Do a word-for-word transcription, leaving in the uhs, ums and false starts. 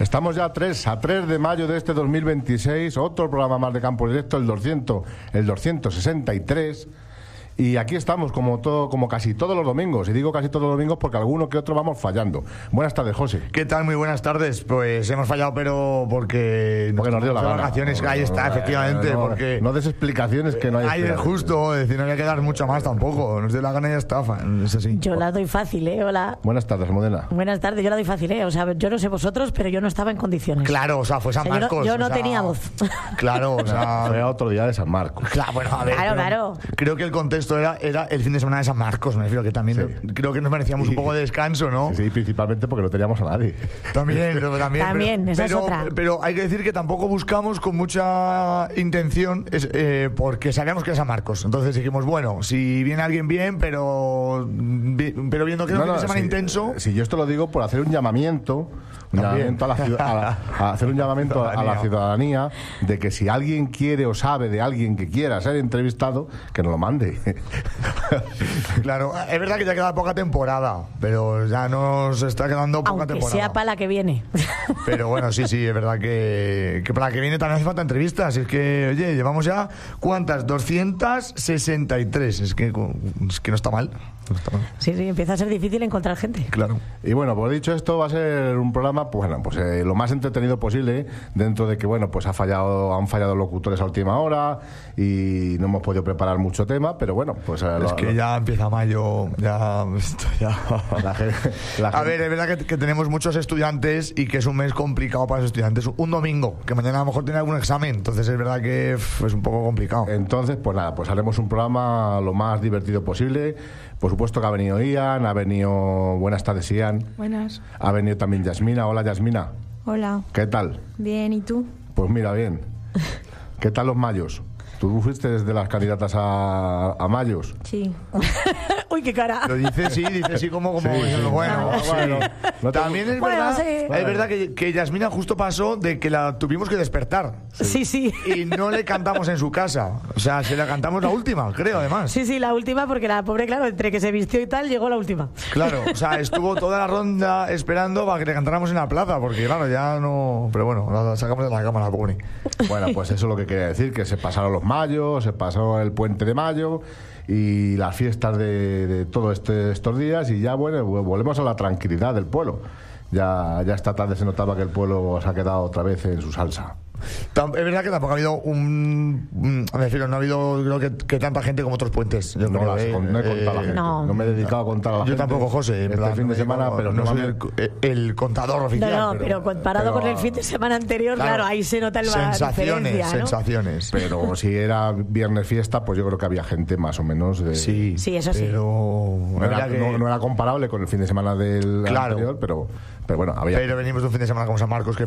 Estamos ya a tres, a tres de mayo de este dos mil veintiséis, otro programa más de Campo Directo, el doscientos, el doscientos sesenta y tres. Y aquí estamos como todo, como casi todos los domingos. Y digo casi todos los domingos porque alguno que otro vamos fallando. Buenas tardes, José. ¿Qué tal? Muy buenas tardes. Pues hemos fallado, pero porque, porque nos dio la gana. Vacaciones, no, ahí no, está, no, efectivamente. No, no, porque no des explicaciones que no hay. Ahí es justo, es decir, no hay que dar mucho más tampoco. Nos dio la gana y ya está. Es así. Yo la doy fácil, ¿eh? Hola. Buenas tardes, Modena. Buenas tardes, yo la doy fácil, ¿eh? O sea, yo no sé vosotros, pero yo no estaba en condiciones. Claro, o sea, fue San o sea, Marcos. Yo no, yo no o sea, tenía voz. Claro, o sea. Fue otro día de San Marcos. Claro, bueno, a ver. Claro, claro. Creo que el contexto era, era el fin de semana de San Marcos, me refiero, que también sí. Creo que nos merecíamos un poco de descanso, ¿no? Sí, sí, principalmente porque no teníamos a nadie. También, pero, también. También, pero, esa pero, es otra. Pero hay que decir que tampoco buscamos con mucha intención, es, eh, porque sabíamos que era San Marcos. Entonces dijimos, bueno, si viene alguien bien, pero, pero viendo que es un fin de semana si, intenso. Si yo esto lo digo por hacer un llamamiento. Un llamamiento a, la ciudad, a, la, a hacer un llamamiento a la ciudadanía de que si alguien quiere o sabe de alguien que quiera ser entrevistado, que nos lo mande. Claro, es verdad que ya queda poca temporada, pero ya nos está quedando poca Aunque temporada. sea para la que viene. Pero bueno, sí, sí, es verdad que, que para la que viene también hace falta entrevistas. Es que, oye, llevamos ya, ¿cuántas? doscientas sesenta y tres. Es que, es que no está mal. No está mal. Sí, sí, empieza a ser difícil encontrar gente. Claro. Y bueno, pues dicho esto, va a ser un programa, pues bueno, pues eh, lo más entretenido posible, dentro de que, bueno, pues ha fallado, han fallado locutores a última hora y no hemos podido preparar mucho tema, pero bueno, pues... Eh, es lo, que lo... ya empieza mayo, ya... Esto ya... La gente, la gente... A ver, es verdad que, que tenemos muchos estudiantes y que es un mes complicado para los estudiantes. Un domingo, que mañana a lo mejor tiene algún examen, entonces es verdad que uf, es un poco complicado. Entonces, pues nada, pues haremos un programa lo más divertido posible. Por supuesto que ha venido Ian, ha venido... Buenas tardes, Ian. Buenas. Ha venido también Yasmina. Hola, Yasmina. Hola. ¿Qué tal? Bien, ¿y tú? Pues mira, bien. ¿Qué tal los mayos? ¿Tú fuiste desde las candidatas a, a mayos? Sí. Uy, qué cara. Lo dice sí, dice sí como, como Sí, sí. bueno, Ah, sí. bueno. No te- También es Bueno, verdad, sí. es verdad que, que Yasmina justo pasó de que la tuvimos que despertar. Sí, sí. Y no le cantamos en su casa. O sea, se la cantamos la última, creo, además. Sí, sí, la última, porque la pobre, claro, entre que se vistió y tal, llegó la última. Claro, o sea, estuvo toda la ronda esperando para que le cantáramos en la plaza, porque claro, ya no... Pero bueno, la sacamos de la cámara, pobre. Bueno, pues eso es lo que quería decir, que se pasaron los mayos, se pasó el puente de mayo y las fiestas de, de todos este, estos días y ya, bueno, volvemos a la tranquilidad del pueblo. Ya, ya esta tarde se notaba que el pueblo se ha quedado otra vez en su salsa. Tam- Es verdad que tampoco ha habido un... un- Me refiero, no ha habido creo que, que tanta gente como otros puentes. Yo No, creo, las- eh, no he contado a la eh, gente. no. No me he dedicado a contar a la Yo gente. tampoco, José. en Este plan, fin de no semana, digo- pero no soy normalmente- el, el contador oficial. No, no, pero, comparado pero- con el fin de semana anterior, claro, Claro, ahí se nota la sensaciones, diferencia, ¿no? sensaciones. Pero si era viernes fiesta, pues yo creo que había gente más o menos de... Sí, Sí, eso sí. pero No era, verdad que- no- no era comparable con el fin de semana del Claro. anterior, pero, pero bueno, había... pero venimos de un fin de semana como San Marcos que